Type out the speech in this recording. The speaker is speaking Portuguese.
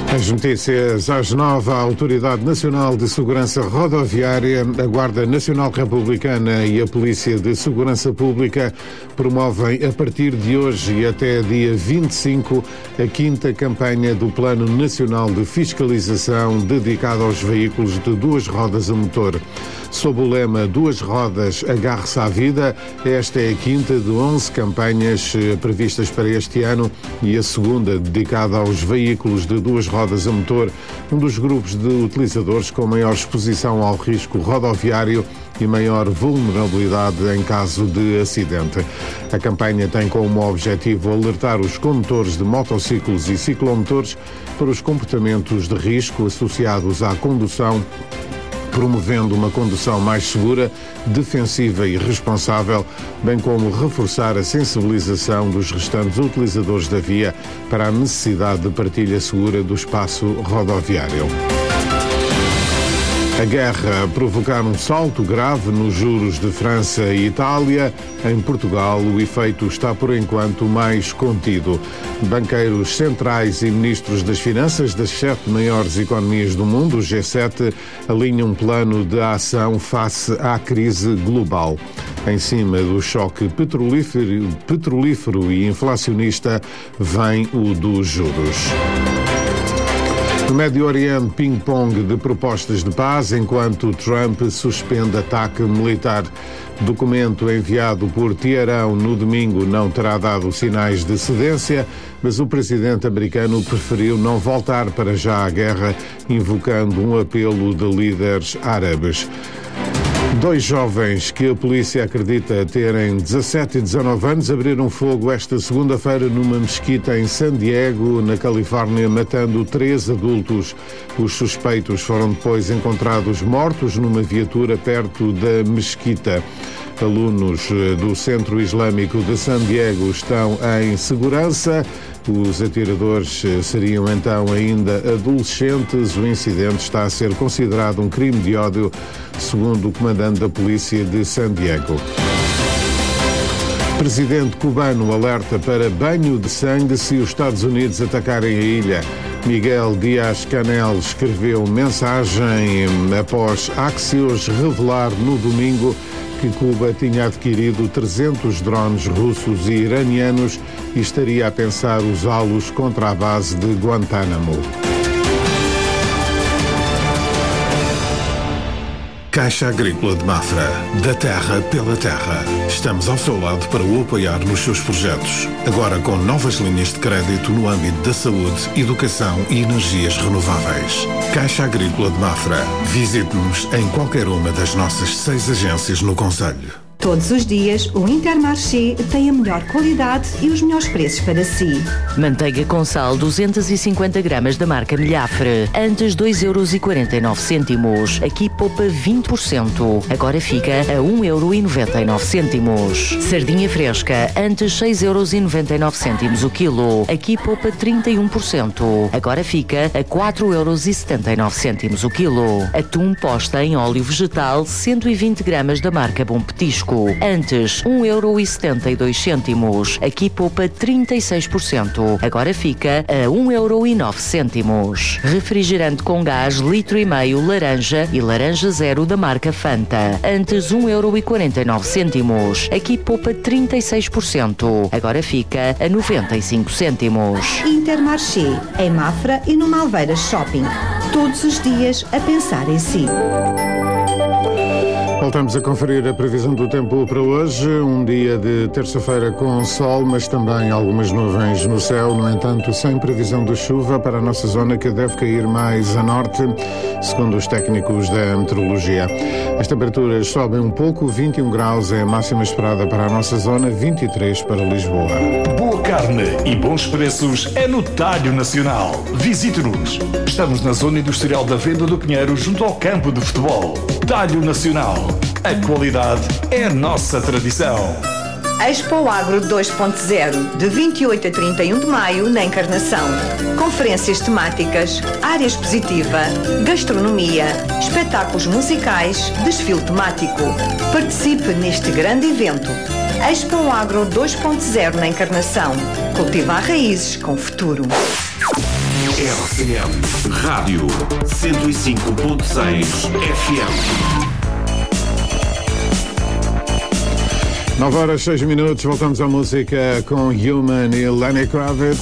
As notícias às 9, a Autoridade Nacional de Segurança Rodoviária, a Guarda Nacional Republicana e a Polícia de Segurança Pública promovem a partir de hoje e até dia 25 a 5ª campanha do Plano Nacional de Fiscalização dedicado aos veículos de duas rodas a motor. Sob o lema Duas Rodas, agarre-se à vida, esta é a 5ª de 11 campanhas previstas para este ano e a 2ª dedicada aos veículos de duas rodas a motor, um dos grupos de utilizadores com maior exposição ao risco rodoviário e maior vulnerabilidade em caso de acidente. A campanha tem como objetivo alertar os condutores de motociclos e ciclomotores para os comportamentos de risco associados à condução, promovendo uma condução mais segura, defensiva e responsável, bem como reforçar a sensibilização dos restantes utilizadores da via para a necessidade de partilha segura do espaço rodoviário. A guerra a provocar um salto grave nos juros de França e Itália. Em Portugal, o efeito está, por enquanto, mais contido. Banqueiros centrais e ministros das finanças das 7 maiores economias do mundo, o G7, alinham um plano de ação face à crise global. Em cima do choque petrolífero e inflacionista, vem o dos juros. No Médio Oriente, ping-pong de propostas de paz, enquanto Trump suspende ataque militar. Documento enviado por Teherão no domingo não terá dado sinais de cedência, mas o presidente americano preferiu não voltar para já à guerra, invocando um apelo de líderes árabes. 2 jovens que a polícia acredita terem 17 e 19 anos abriram fogo esta segunda-feira numa mesquita em San Diego, na Califórnia, matando 3 adultos. Os suspeitos foram depois encontrados mortos numa viatura perto da mesquita. Alunos do Centro Islâmico de San Diego estão em segurança. Os atiradores seriam então ainda adolescentes. O incidente está a ser considerado um crime de ódio, segundo o comandante da polícia de San Diego. O presidente cubano alerta para banho de sangue se os Estados Unidos atacarem a ilha. Miguel Díaz-Canel escreveu mensagem após Axios revelar no domingo que Cuba tinha adquirido 300 drones russos e iranianos e estaria a pensar usá-los contra a base de Guantánamo. Caixa Agrícola de Mafra. Da terra pela terra. Estamos ao seu lado para o apoiar nos seus projetos. Agora com novas linhas de crédito no âmbito da saúde, educação e energias renováveis. Caixa Agrícola de Mafra. Visite-nos em qualquer uma das nossas 6 agências no concelho. Todos os dias, o Intermarché tem a melhor qualidade e os melhores preços para si. Manteiga com sal 250 gramas da marca Milhafre, antes 2,49€. Aqui poupa 20%. Agora fica a 1,99€. Sardinha fresca, antes 6,99€ o quilo. Aqui poupa 31%. Agora fica a 4,79€ o quilo. Atum posta em óleo vegetal, 120 gramas da marca Bom Petisco. Antes 1,72€. Aqui poupa 36%. Agora fica a 1,09€. Refrigerante com gás litro e meio laranja e laranja zero da marca Fanta. Antes 1,49€. Aqui poupa 36%. Agora fica a 95 cêntimos. Intermarché, em Mafra e no Malveiras Shopping. Todos os dias a pensar em si. Voltamos a conferir a previsão do tempo para hoje. Um dia de terça-feira com sol, mas também algumas nuvens no céu. No entanto, sem previsão de chuva para a nossa zona, que deve cair mais a norte, segundo os técnicos da meteorologia. As temperaturas sobem um pouco, 21 graus é a máxima esperada para a nossa zona, 23 para Lisboa. Boa carne e bons preços é no Talho Nacional. Visite-nos. Estamos na zona industrial da Venda do Pinheiro, junto ao campo de futebol. Talho Nacional. A qualidade é a nossa tradição. Expo Agro 2.0, de 28 a 31 de maio, na Encarnação. Conferências temáticas, área expositiva, gastronomia, espetáculos musicais, desfile temático. Participe neste grande evento. Expo Agro 2.0 na Encarnação. Cultivar raízes com futuro. RCM Rádio 105.6 FM. 9 horas 6 minutos, voltamos à música com Human e Lenny Kravitz.